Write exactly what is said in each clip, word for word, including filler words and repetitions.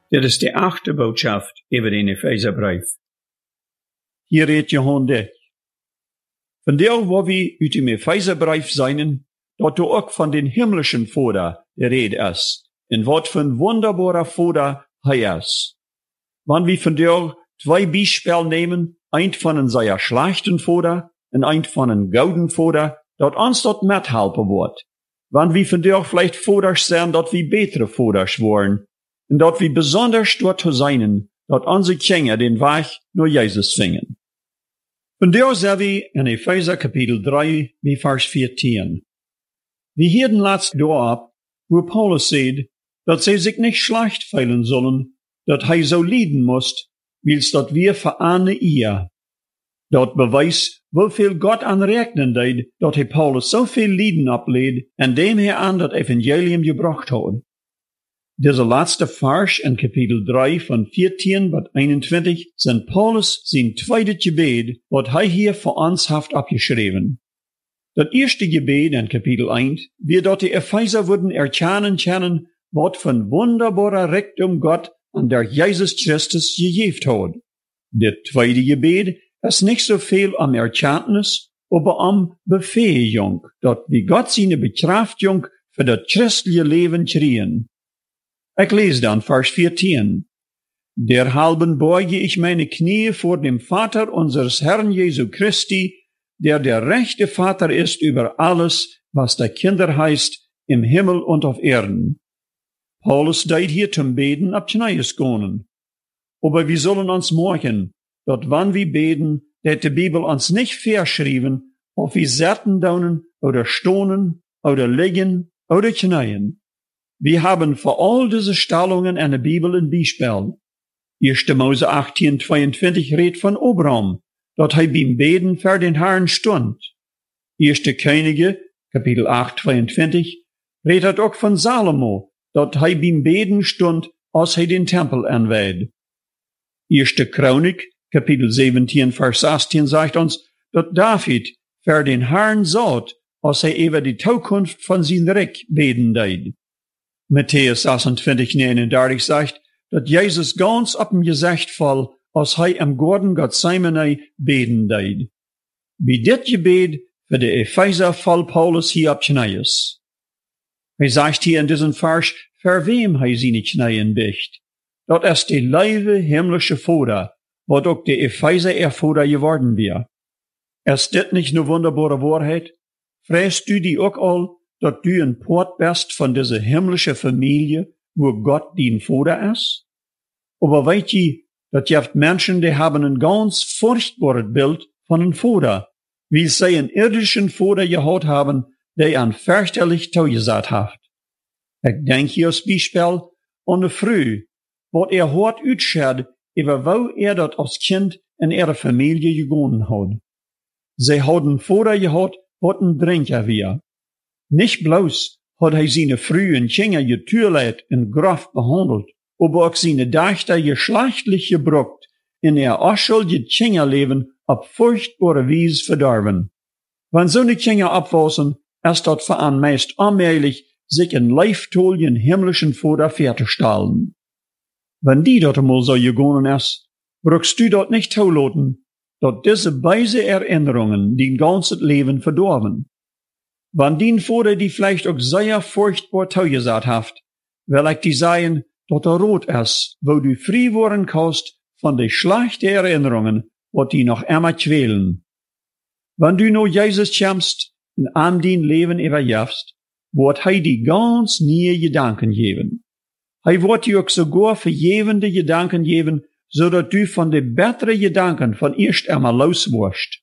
Dit is de achte Botschaft über den Epheserbrief. Hier redt Johann dich. Von der, wo wir uit dem Epheserbrief seien, dort du auch von den himmlischen Vater der Rede ist, in wat von wunderbarer Vater er ist. Wenn wir von der zwei Beispiele nehmen, ein von einem sehr schlechten Vater und ein von einem guten Vater, dort uns dort mithelfen wird. Wenn wir von der vielleicht Vater sein, dort wir bessere Vater schworen, und dort wir besonders dort zu sein, dort unsere Kinder den Weg nur Jesus fingen. Von der sehen wir in Epheser Kapitel drei, wie Vers vierzehn. Wir hielten letzt da ab, wo Paulus sagt, dass sie sich nicht schlecht fühlen sollen, dass er so leiden muss, wils dat wir verahne ihr. Dort beweist, wie viel Gott anrechnen deed, dat hij Paulus so viel Leiden ableed, en dem er an das Evangelium gebracht hat. Dieser letzte Vers in Kapitel drei von vierzehn bis einundzwanzig sind Paulus sein zweites Gebet, was er hier für uns haft abgeschrieben. Das erste Gebet in Kapitel eins wird dort die Epheser würden erkennen können, was von wunderbarer Reichtum Gott an der Jesus Christus gegeben hat. Das zweite Gebet ist nicht so viel am Erkenntnis, aber am Befähigung, dort wie Gott seine Bekraftung für das christliche Leben kriegen. Ich lese dann Vers vierzehn. Derhalben beuge ich meine Knie vor dem Vater unseres Herrn Jesu Christi, der der rechte Vater ist über alles, was der Kinder heißt, im Himmel und auf Erden. Paulus deed hier zum Beten ab Kneies gehen. Aber wir sollen uns morgen, dort wann wir beten, dat die Bibel uns nicht verschrieben, ob wir sitzen daunen oder stonen oder liegen oder knien. Wir haben für all diese Stellungen in der Bibel ein Beispiel. erster Mose achtzehn zweiundzwanzig redet von Abraham, dort er beim Beten für den Herrn stund. erster Könige, Kapitel acht zweiundzwanzig, redet auch von Salomo, dort er beim Beten stund, als er den Tempel anweht. erster Chronik, Kapitel siebzehn, Vers achtzehn sagt uns, dass David für den Herrn saut, als er über die Zukunft von seinem Reich beten deed. Matthäus sechsundzwanzig neununddreißig sagt, dass Jesus ganz ab dem Gesicht fall, als er am Garten Gethsemane beten deed. Bei dit Gebet für die Epheser fall Paulus hier ab Kneies. Er sagt hier in diesem Vers, für wem er seine Kneien bicht. Dort ist die leibe himmlische Vater, wo auch die Epheser ihr Vater geworden wäre. Ist dit nicht nur wunderbare Wahrheit? Fräst du die auch all, dass du ein Port bist von dieser himmlischen Familie, wo Gott dein Vater ist? Aber weißt du, dass gibt Menschen, die haben ein ganz furchtbares Bild von einem Vater, wie sie einen irdischen Vater gehabt haben, der an fürchterlich zugesagt hat. Ich denke hier als Beispiel an die Früh, wo er hart utschert, über wo er dort als Kind in ihre Familie gegangen hat. Sie haben Vater gehabt, was ein Trinker war. Nicht bloß hat er seine frühen Kinder getürlet und grof behandelt, aber auch seine Töchter geschlechtlich gebruckt, in ihr unschuldiges Kinderleben ab furchtbare Weise verdorben. Wenn so eine Kinder abwachsen, ist dort für einen meist allmählich sich ein leiftolien himmlischen Vater fertigstellen. Wenn die dort einmal so gegangen ist, brauchst du dort nicht zulassen, dass diese beise Erinnerungen dein ganzes Leben verdorben. Wenn dein Vater die vielleicht auch sehr furchtbar zugesagt hat, will ich dir sagen, dass er rot ist, wo du frei worden kannst von den schlechten Erinnerungen, wat die noch immer quälen. Wenn du nur Jesus kommst und an dein Leben überjährst, wird er die ganz neue Gedanken geben. Er wird dir auch sogar vergebende Gedanken geben, so dass du von den besseren Gedanken von erst einmal loswirst.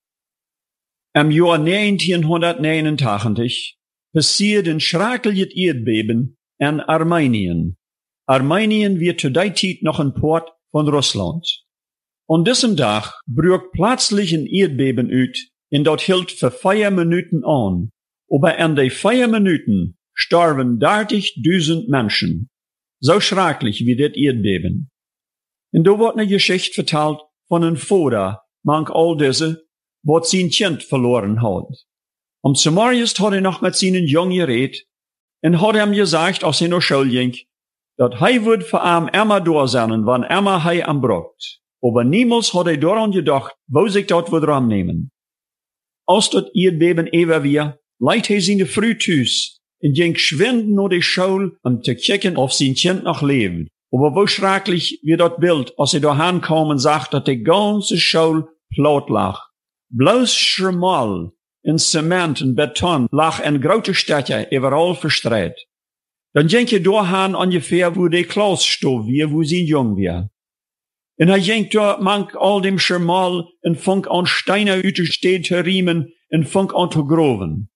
Im Jahr neunzehnhundertneunundachtzig passiert ein schreckliches Erdbeben in Armenien. Armenien wird zu der Zeit noch ein Port von Russland. An diesem Tag brach plötzlich ein Erdbeben uit, und dort hielt für vier Minuten an. Aber in den vier Minuten starben dertigtausend Menschen. So schrecklich wie das Erdbeben. Und da wird eine Geschichte vertellt von einem Vater, manch all diese, wat sein Kind verloren hat. Am Samarius hat er noch mit seinen Jungen geredet und hat ihm gesagt, als er noch Schule ging, dat hij would voor hem immer doorzennen, wann immer hij am brucht. Aber niemals hat hij daran gedacht, wo sich dat would ramnemen. Als dat Erdbeben ewer weer, leidt hij zijn Früh thuis en ging schwind naar de Schule, um te kijken of zijn Kind nog leeft. Aber wo schrecklich wie dat Bild, als hij dahin kam und sagt, dat de ganze Schule platt lag. Bloß Schmal in Zement en Beton lag in grote Städte überall verstreit. Dan ging je dahin ungefähr, wo de Klaus stond wie, wo zijn jong weer. En hij ging door mank al dem Schmal en funk an Steine uit de stad te riemen en funk an te groven.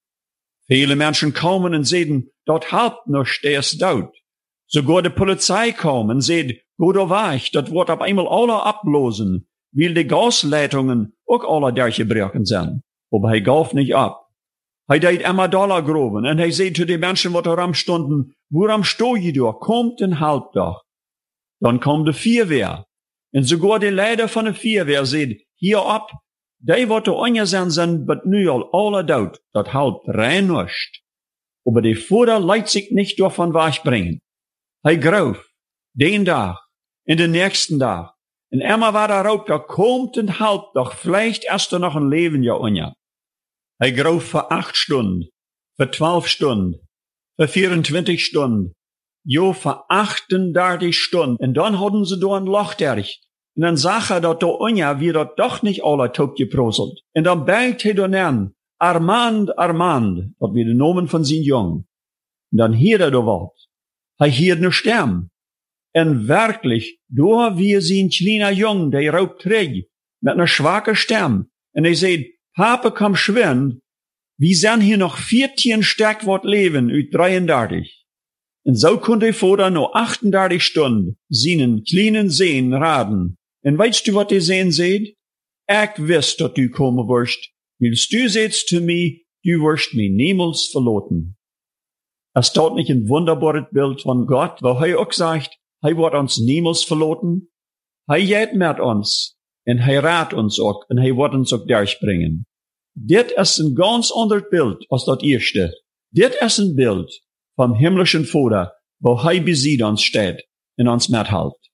Viele Menschen komen en zeiden, dat helpt noch, der ist dood. Sogar de Polizei kam en zeid, go da weg, dat wordt op einmal alle ablosen, weil de Gasleitungen ook alle durchgebrochen zijn. Aber hij gaf nicht ab. Hij deed immer Dollar groven en hij zei zu den Menschen, wat er am stonden, woran sto je door, kommt en helpt doch. Dan kwam de Vierwehr. En sogar de leider van de Vierwehr zeid, hier ab, die wat er ongezen zijn, bet nu al alle dood, dat helpt rein nicht. Aber de Vater leidt sich nicht davon wegbringen. Hij groef, den Tag, in den nächsten Tag. En immer war er ook, da kommt en helpt doch, vielleicht erst er noch ein Leben ja onja. Hij groef voor acht Stunden, voor twaalf Stunden, voor vierentwintig Stunden, jo voor achtendertig Stunden. En dan hadden ze door een Loch derg. En dan zag hij dat de onja wie dat toch niet alle top geprozelt. En dan bijt hij dan aan, Armand, Armand, dat weer de namen van zijn jong. En dan hield hij de wat. Hij hield ne stem. En werkelijk, door wie zijn kleiner jong, die roept terug, met een zwakke stem. En hij zei, Papa, komm schwind, wie zijn hier nog veertien sterk wat leven uit drieëndertig. En zo kon de Vater nog achtendertig Stunden zijn kleinen Zehen raden. En weißt du, wat de Zehen zeid? Ik wist dat du komen wirst, wils du zeidst zu mir, du wirst mich niemals verlaten. Es staat nicht ein wunderbares Bild von Gott, wo hij ook sagt, hij wordt ons niemals verlaten. Hij geht met ons, en hij raadt ons ook, en hij wordt ons ook durchbringen. Dit is een ganz ander Bild als dat eerste. Dit is een Bild vom himmlischen Vater, wo hij bezieht ons steht, en ons mithält.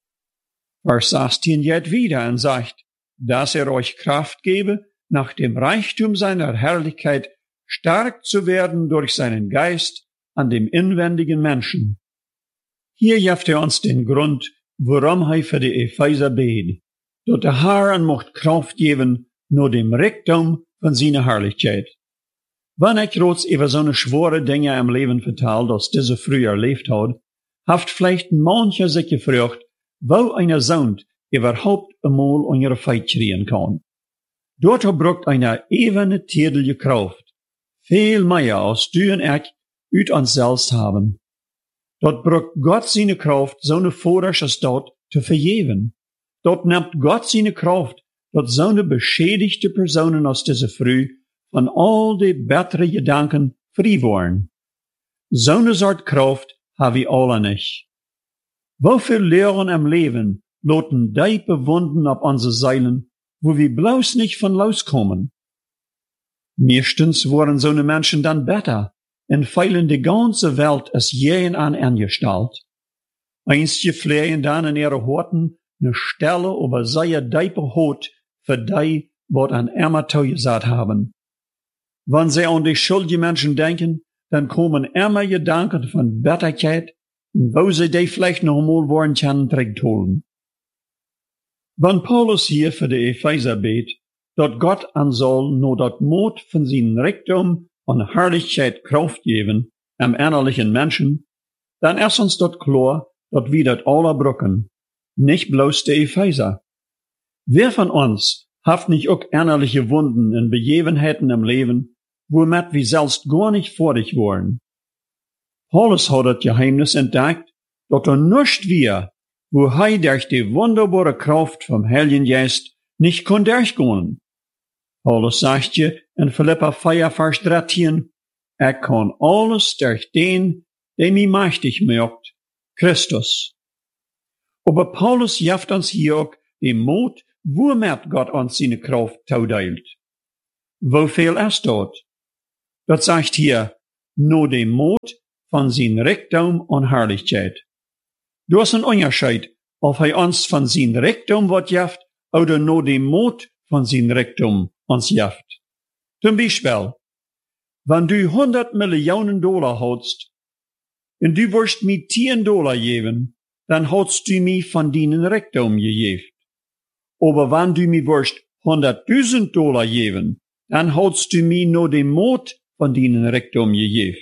Vers zestien geht wieder und sagt, dass er euch Kraft gebe, nach dem Reichtum seiner Herrlichkeit stark zu werden durch seinen Geist an dem inwendigen Menschen. Hier gibt er uns den Grund, warum er für die Epheser bet, dort der Herr mocht Kraft geben, nur dem Reichtum von seiner Herrlichkeit. Wenn ich rots über so eine schwere Dinge im Leben vertelt, als diese früher erlebt hat, haft vielleicht mancher sich gefragt, wo eine Sohn überhaupt einmal an ihre Feit kriegen kann. Dort braucht eine evene tätige Kraft, viel mehr als du und ich uit uns selbst haben. Dort braucht Gott seine Kraft, so eine Vorderste dort zu vergeben. Dort nimmt Gott seine Kraft, dort so eine beschädigte Personen aus dieser Früh von all die bessere Gedanken frei worden. So eine Sort Kraft haben wir alle nicht. Wofür Lehren im Leben loten diepe Wunden auf unsere Seilen, wo wir bloß nicht von loskommen? Meistens waren so eine Menschen dann besser und feilen die ganze Welt als jeden an angestellt. Einstje flehen dann in ihre Horten ne Stelle über seine diepe Haut für die, wat an immer zugesagt haben. Wenn sie an die schuldigen Menschen denken, dann kommen immer Gedanken von Bitterkeit, wo sie die vielleicht noch mal wollen können zurückholen. Wenn Paulus hier für die Epheser bet, dort Gott an soll nur dort Mut von seinem Reichtum und Herrlichkeit Kraft geben, am innerlichen Menschen, dann ist uns dort klar, dort wir dort alle brücken, nicht bloß die Epheser. Wer von uns hat nicht auch innerliche Wunden und Begebenheiten im Leben, womit wir selbst gar nicht fertig waren? Paulus hat das Geheimnis entdeckt, dass er nicht wir, wo er durch die wunderbare Kraft vom Heiligen Geist nicht kann durchgehen. Paulus sagt je in Philippa vier, Vers dreizehn, er kann alles durch den, der mich mächtig macht, Christus. Aber Paulus gibt uns hier auch den Mut, womit Gott uns seine Kraft zuteilt. Wofür ist dort? Das sagt hier, nur den Mut, von sein Reichtum und Herrlichkeit. Du hast ein Unterschied, ob er uns von sein Reichtum wat jaft, oder nur dem Mut von sein Reichtum uns jaft. Zum Beispiel, wenn du hundert Millionen Dollar hast, und du wirst mir zehn Dollar geben, dann hast du mir von deinen Reichtum gegeben. Aber wenn du mir wirst hunderttausend Dollar geben, dann hast du mir nur den Mut von deinen Reichtum gegeben.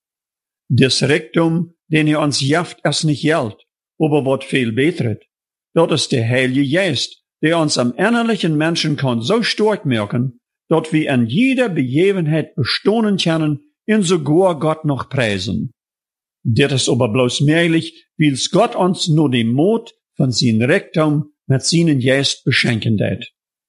Das Reichtum, den er uns jaft, ist nicht Geld, aber wat viel betret. Dat ist der Heilige Geist, der uns am innerlichen Menschen kann so stark merken, dass wir in jeder Begebenheit bestehen können und sogar Gott noch preisen. Das ist aber bloß möglich, weil Gott uns nur den Mut von sein Reichtum mit seinen Geist beschenken wird.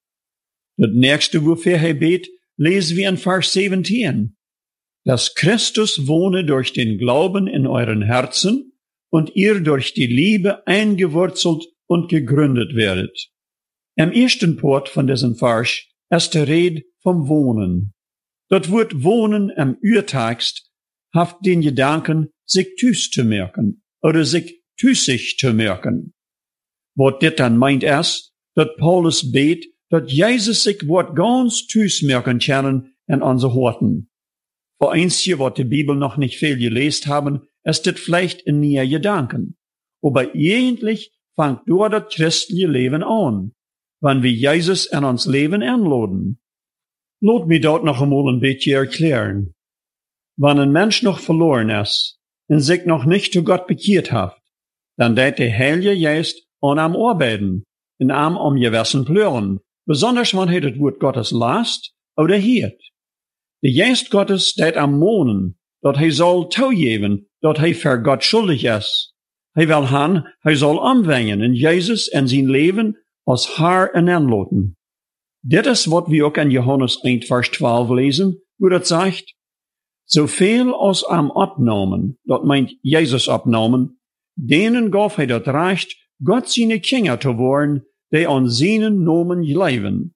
Das nächste, wofür er bet, lesen wir in Vers siebzehn. Dass Christus wohne durch den Glauben in euren Herzen und ihr durch die Liebe eingewurzelt und gegründet werdet. Im ersten Part von diesem Vers ist die Rede vom Wohnen. Das Wort Wohnen im Urtext hat den Gedanken, sich tüß zu merken oder sich tüßig zu merken. Was das dann meint ist, dass Paulus bet, dass Jesus sich wat ganz tüß merken können in unsere Horten. Für einzige, was die Bibel noch nicht viel gelesen haben, ist das vielleicht in ihr Gedanken. Aber eigentlich fängt dort das christliche Leben an, wenn wir Jesus in uns Leben einladen. Lass mich dort noch einmal ein bisschen erklären. Wenn ein Mensch noch verloren ist und sich noch nicht zu Gott bekehrt hat, dann wird der Heilige Geist an am arbeiten, in am um gewissen Plören, besonders wenn er das Wort Gottes lasst oder hört. Der Geist Gottes det am Mohnen, dat hij soll toegeben, dat hij für Gott schuldig ist. Hij will han, hij soll omwengen in Jesus en zijn leven als Herr en aanloten. Dit is wat we ook in Johannes één vers twaalf lesen, wo dat sagt, zoveel als am abnomen, dat meint Jesus abnomen, denen gaf hij dat recht, Gott seine Kinder te worden, die an seinen Namen leven.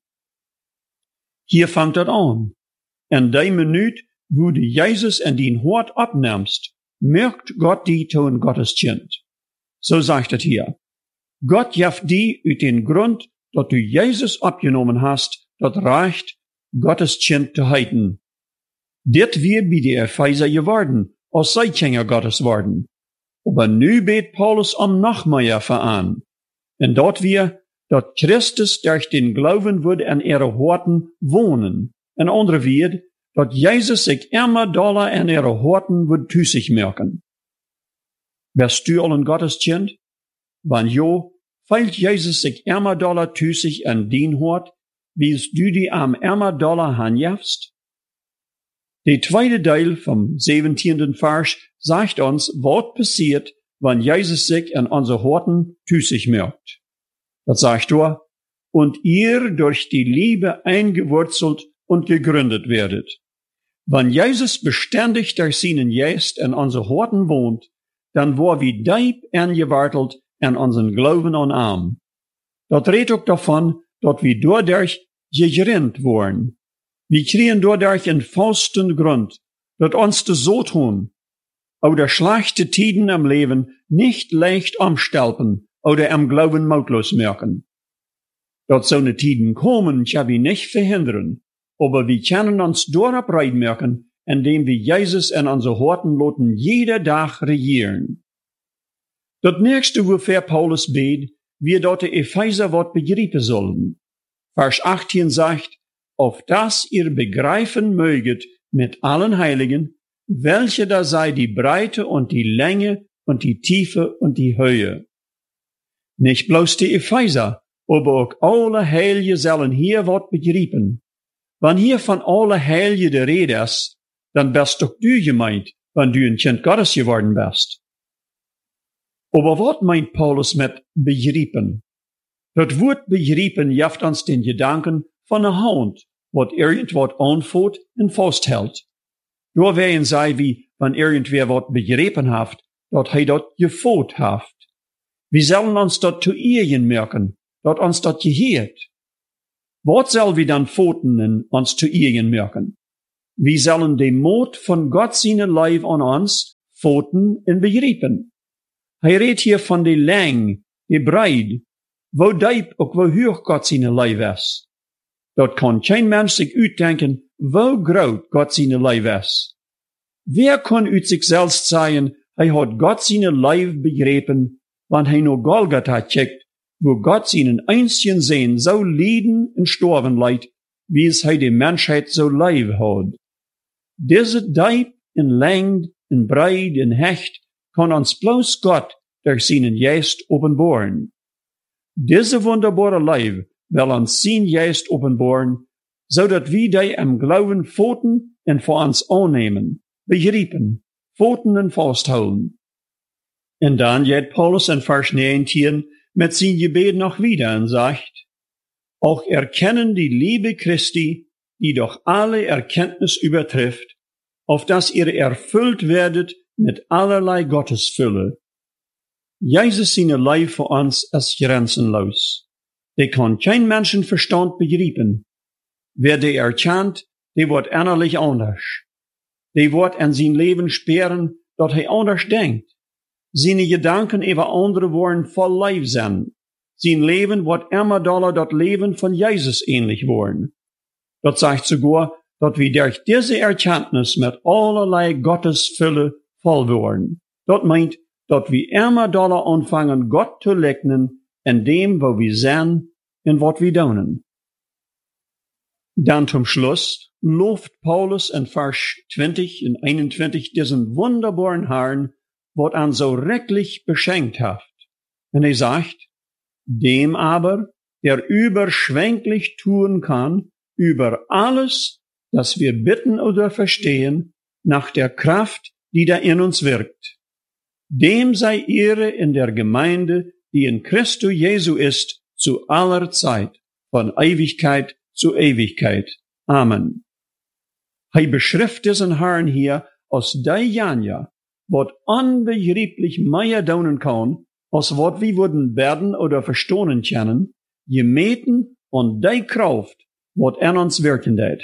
Hier fängt dat an. In die Minute, wo du Jesus in dein Hort abnimmst, merkt Gott die zu ein Gotteskind. So sagt es hier. Gott jaft die uit den Grund, dass du Jesus abgenommen hast, dat reicht, Gotteskind zu heiten. Dit wir bei die Epheser geworden, als sei Kinder Gottes worden. Aber nu bet Paulus am Nachmeier an. Und dort wir, dat Christus durch den Glauben würde an ihre Horten wohnen. Een andere wird, dat Jesus sich immer doller in ihre Horten wird tüßig merken. Bist du al ein Gotteskind? Wenn jo, feilt Jesus sich immer doller tüßig in din Hort, wie du die am immer doller hanjafst? Der zweite Teil vom siebzehnten Vers sagt uns, was passiert, wenn Jesus sich in unsere Horten tüßig merkt. Das sagt er, und ihr durch die Liebe eingewurzelt und gegründet werdet. Wenn Jesus beständig durch seinen Geist in unsere Horten wohnt, dann war wie deib angewartelt in unseren Glauben und Arm. Das redet auch davon, dass wir dadurch gegrinnt wurden. Wir kriegen dadurch einen festen Grund, dass uns das so tun, oder schlechte Tiden im Leben nicht leicht umstelpen oder im Glauben mautlos merken. Dass so eine Tiden kommen, kann wir nicht verhindern. Aber wir können uns darauf merken, indem wir Jesus in unsere Horten loten jeder Tag regieren. Das nächste, wofür Paulus bet, wir dort die Epheser Wort begreifen sollen. Vers achtzehn sagt, auf das ihr begreifen möget mit allen Heiligen, welche da sei die Breite und die Länge und die Tiefe und die Höhe. Nicht bloß die Epheser, aber auch alle Heilige sollen hier Wort begreifen. Wenn hier von alle Heilige der Rede ist, dann bist doch du gemeint, wenn du ein Kind Gottes geworden bist. Aber was meint Paulus mit begreifen? Das Wort begreifen jaft uns den Gedanken von einer Hand, wat irgendwas anfängt und festhält. Da wären sei wie, wenn irgendwer wat begreifen haft, dat hij dat gefot haft. Wir sollen uns dat zu eigen merken, dat uns dat gehört. Was soll wir dann foten und uns zu eigen merken? Wir sollen den Mut von Gott seine Leib an uns Pfoten en begripen. Hij redt hier van de lang, de breid, wo diep ook wo hoog God zijn lijf is. Dat kan geen mens zich uitdenken, wo groot God zijn lijf is. Wer kan uit zichzelf zeggen, hij had God zijn lijf begrepen, want hij naar Golgatha checkt, wo God zijn einzigen Sohn so lijden en sterven leidt, wie es hij de Menschheit so lief had. Deze diep en lang en breid en hecht kan ons bloos Gott durch seinen Geist openbaren. Diese wunderbare Leib will uns sein Geist openbaren, so dat wir die am Glauben Pfoten en vor uns annehmen, begripen, Pfoten en vasthouden. En dann geht Paulus in Vers neunzehn mit sein Gebet noch wieder und sagt, auch erkennen die Liebe Christi, die doch alle Erkenntnis übertrifft, auf dass ihr erfüllt werdet mit allerlei Gottesfülle. Jesus seine Leib für uns ist grenzenlos. Die kann kein Menschenverstand begreifen. Wer die erkennt, die wird innerlich anders. Die wird in sein Leben sperren, dat hij anders denkt. Seine Gedanken über andere worden voll Leib sein. Sein Leben wird immer doller dat Leben von Jesus ähnlich worden. Dat sagt sogar, dat wir durch diese Erkenntnis mit allerlei Gottesfülle voll worden. Dat meint, dat wir immer doller anfangen, Gott zu leugnen in dem, wo wir sind und was wir tun. Dann zum Schluss lobt Paulus in Vers zwanzig und einundzwanzig diesen wunderbaren Herrn, was an so recklich beschenkt hat. Und er sagt, dem aber, der überschwänglich tun kann, über alles, das wir bitten oder verstehen, nach der Kraft, die da in uns wirkt. Dem sei Ehre in der Gemeinde, die in Christo Jesu ist, zu aller Zeit, von Ewigkeit zu Ewigkeit. Amen. Hij beschrift diesen Herrn hier als die Janja, wat unbegreiflich mehr daunen kann, als wat wir würden werden oder verstohnen können, gemeten und die Kraft, wat in uns wirken det.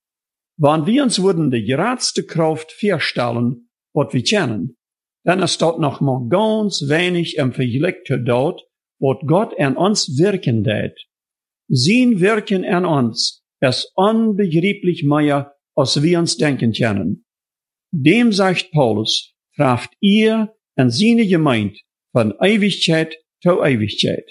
Wann wir uns würden die geradste Kraft vorstellen, wat wir kennen, dann ist dort noch mal ganz wenig im Vergleich zu dort, wat Gott in uns wirken det. Sein Wirken in uns ist unbegreiflich mehr, als wir uns denken können. Dem sagt Paulus, trafft ihr in seine Gemeinde von Ewigkeit zu Ewigkeit.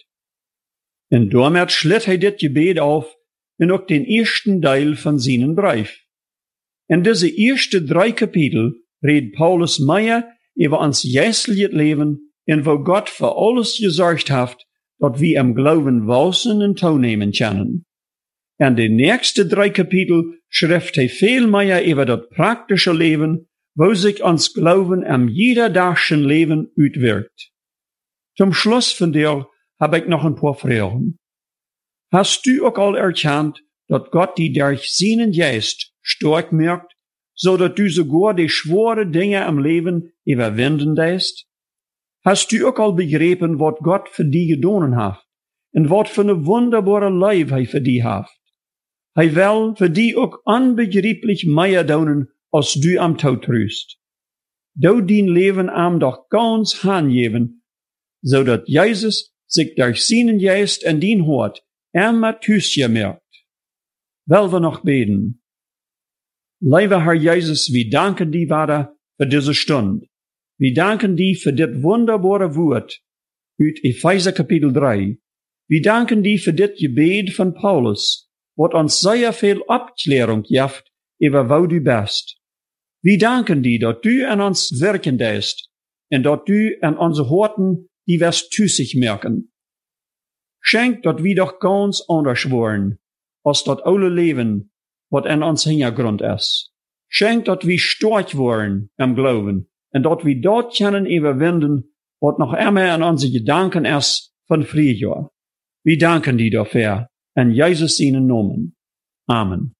Und damit schlitt er dit Gebet auf in auch den ersten Teil von seinen Brief. In diese erste drei Kapitel redet Paulus mehr über uns jährliches Leben, in wo Gott für alles gesorgt hat, dat wir im Glauben wachsen und teilnehmen können. In den nächsten drei Kapitel schrift er viel mehr über das praktische Leben, wo sich uns Glauben am jedertagischen Leben uitwirkt. Zum Schluss von dir habe ich noch ein paar Fragen. Hast du auch all erkannt, dass Gott die durch seinen Geist stark macht, so dass du sogar die schwere Dinge im Leben überwinden lässt? Hast du auch all begriffen, was Gott für die getan hat, und was für eine wunderbare Leib er für die hat? Er will für die auch unbegreiflich mehr tun, als du am Tod trüst. Du dein Leben am doch ganz hingeben, so dass Jesus sich durch seinen Geist in dein Hort immer tüßje merkt. Will wir noch beten? Lieber Herr Jesus, wir danken dir, Vater, für diese Stunde. Wir danken dir für das wunderbare Wort uit Epheser Kapitel drei. Wir danken dir für das Gebet von Paulus, was uns sehr viel Abklärung gibt, über wo du bist. Wir danken dir, dass du an uns wirken lässt und dass du an unsere Horten die wirst tüßig merken. Schenk, dass wir doch ganz anders worden, als das alle Leben, was in uns Hintergrund ist. Schenk, dass wir stark worden im Glauben und dass wir dort können überwinden, was noch immer in unsere Gedanken ist von früher. Wir danken dir dafür, in Jesus seinen Namen. Amen.